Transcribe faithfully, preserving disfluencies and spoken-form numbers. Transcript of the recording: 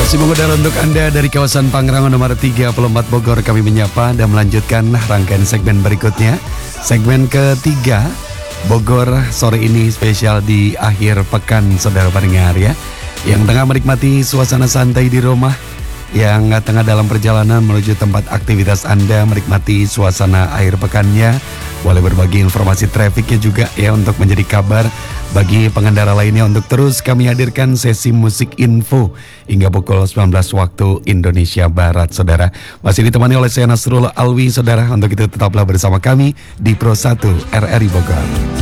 Masih mengudara untuk Anda dari kawasan Pangrango nomor tiga puluh empat Bogor. Kami menyapa dan melanjutkan rangkaian segmen berikutnya. Segmen ketiga Bogor sore ini spesial di akhir pekan, saudara pendengar ya, yang tengah menikmati suasana santai di rumah, yang tengah dalam perjalanan menuju tempat aktivitas Anda, menikmati suasana akhir pekannya. Boleh berbagi informasi trafiknya juga ya, untuk menjadi kabar bagi pengendara lainnya. Untuk terus kami hadirkan sesi musik info hingga pukul sembilan belas waktu Indonesia Barat, saudara. Masih ditemani oleh saya Nasrul Alwi, saudara. Untuk itu tetaplah bersama kami di Pro satu R R I Bogor.